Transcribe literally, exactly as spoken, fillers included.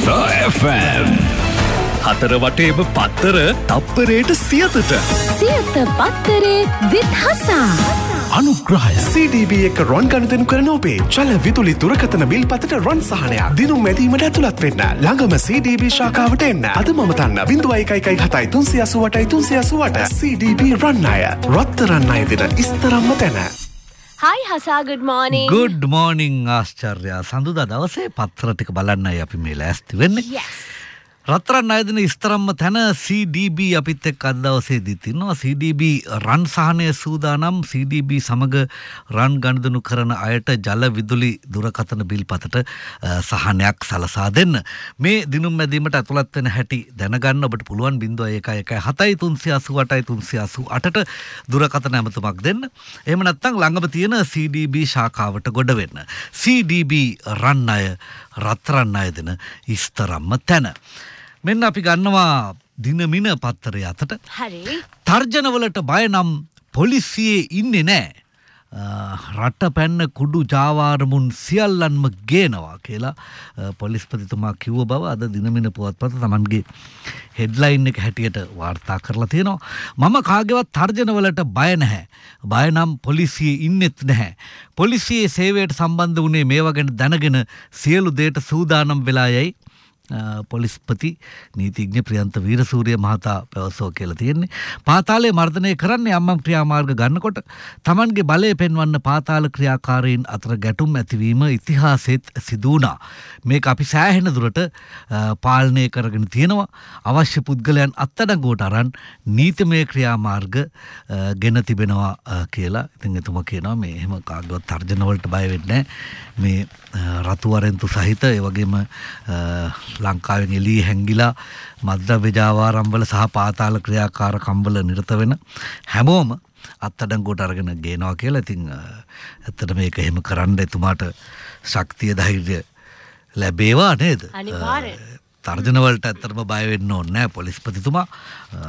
The F M. හතර වටේම පත්තර තප්පරයට සියතට. සියත පත්තරේ with හසා. අනුග්‍රහය C D B එක රොන් ගනුදෙනු කරන ඔබේ ජල විදුලි දුරකථන බිල් පතට රොන් සහනයක් දිනුම් මැදීමට ඇතුළත් වෙන්න. ළඟම C D B ශාඛාවට එන්න. අද මම තන්න බිංදුව එකයි එකයි හතයි තුන්සිය අසූඅටයි තුන්සිය අසූඅට C D B රන් ණය. රත්තරන් ණය දෙන ඉස්තරම්ම තැන. Hi හසා good morning. Good morning ආශ්චර්ය. සඳුදා දවසේ පත්‍ර ටික බලන්නයි අපි මේ ලෑස්ති වෙන්නේ. Yes. රත්තරන් ණය දෙන ඉස්තරම්ම තැන C D B අපිත් එක්ක අද දවසේදී තිනවා. C D B රන් සහනය සූදානම්. C D B සමග රන් ගනුදෙනු කරන අයට ජල විදුලි දුරකථන බිල් පතට සහනයක් සලසා දෙන්න. මේ දිනුම් මැදීමට ඇතුළත් වෙන හැටි දැනගන්න ඔබට පුළුවන් බිංදුව එකයි එකයි හතයි තුන්සිය අසූඅටයි තුන්සිය අසූඅටට දුරකථන ඇමතුමක් දෙන්න. එහෙම නැත්නම් ළඟම තියෙන C D B ශාඛාවට ගොඩ වෙන්න. C D B රන් ණය රත්තරන් ණය දෙන ඉස්තරම්ම තැන. මෙන්න අපි ගන්නවා දිනමින පත්තරය අතට. හරි. තර්ජනවලට බය නම් පොලිසියේ ඉන්නේ නැහැ. රට පැන්න කුඩු ජාවාරමුන් සියල්ලන්ම ගේනවා කියලා පොලිස්පතිතුමා කිව්ව බව අද දිනමින පුවත්පත තමන්ගේ හෙඩ්ලයින් එක හැටියට වාර්තා කරලා තියෙනවා. මම කාගේවත් තර්ජනවලට බය නැහැ. බය නම් පොලිසියේ ඉන්නෙත් නැහැ. පොලිසියේ සේවයට සම්බන්ධ වුණේ මේවා ගැන දැනගෙන සියලු දේට සූදානම් වෙලා යයි පොලිස්පති නීතිඥ ප්‍රියන්ත වීරසූරිය මහතා පැවසුවා කියලා තියෙන්නේ. පාතාලයේ මර්ධනය කරන්නේ අම්මම් ක්‍රියාමාර්ග ගන්නකොට Tamanගේ බලය පෙන්වන්න පාතාල ක්‍රියාකාරීන් අතර ගැටුම් ඇතිවීම ඉතිහාසෙත් සිදු වුණා. මේක අපි සෑහෙන දුරට පාලනය කරගෙන තියෙනවා. අවශ්‍ය පුද්ගලයන් අත්අඩංගුවට අරන් නීතිමය ක්‍රියාමාර්ග ගෙන තිබෙනවා කියලා. ඉතින් එතුමා කියනවා මේ එහෙම කාගවත් තර්ජන වලට බය වෙන්නේ නැහැ. මේ රතු වරෙන්තු සහිත ඒ වගේම ලංකාවෙන් එළිය හැංගිලා මද්ද්‍රව්‍ය ජාවාරම්වල සහ පාතාල ක්‍රියාකාරකම්වල නිරත වෙන හැමෝම අත්අඩංගුවට අරගෙන ගේනවා කියලා. ඉතින් ඇත්තට මේක එහෙම කරන්න එතුමාට ශක්තිය ධෛර්යය ලැබේවා නේද? අනිවාර්යෙන්. තර්ජන වලට ඇත්තටම බය වෙන්න ඕනේ නැහැ පොලිස්පතිතුමා.